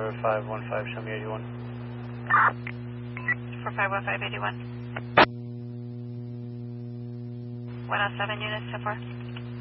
4515, show me 81. 451581. 107 units so far.